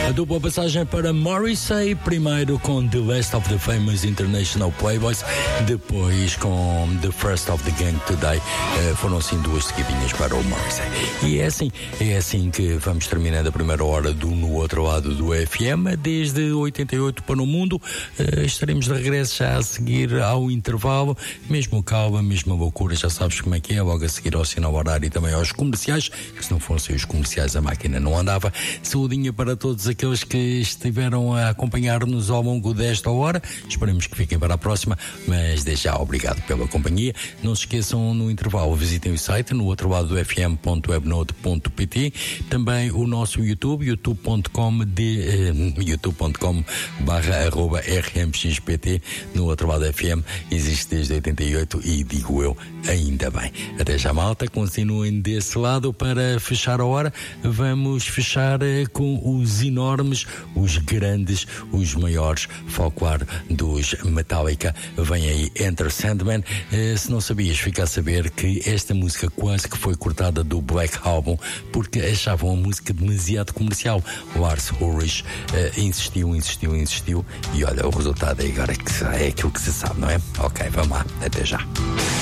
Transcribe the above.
A dupla passagem para Morrissey, primeiro com The Last of the Famous International Playboys, depois com The First of the Gang Today. Foram assim duas seguidinhas para o Morrissey. E é assim que vamos terminando a primeira hora do No Outro Lado do FM, desde 88 para o mundo. Estaremos de regresso já a seguir ao intervalo, mesmo calma, mesmo loucura, já sabes como é que é, logo a seguir ao sinal horário e também aos comerciais, que se não fossem os comerciais a máquina não andava. Saudinha para todos aqueles que estiveram a acompanhar-nos ao longo desta hora, esperemos que fiquem para a próxima, mas desde já obrigado pela companhia. Não se esqueçam, no intervalo visitem o site no outro lado do fm.webnode.pt, também o nosso YouTube, youtube.com/rmxpt. No outro lado FM existe desde 88 e digo eu, ainda bem. Até já, malta, continuem desse lado. Para fechar a hora, vamos fechar com os enormes, os grandes, os maiores folclore dos Metallica. Vem aí Enter Sandman. Se não sabias, fica a saber que esta música quase que foi cortada do Black Album porque achavam a música demasiado comercial. Lars Ulrich insistiu e olha, o resultado é agora que é aquilo que se sabe, não é? Ok, vamos lá, até já.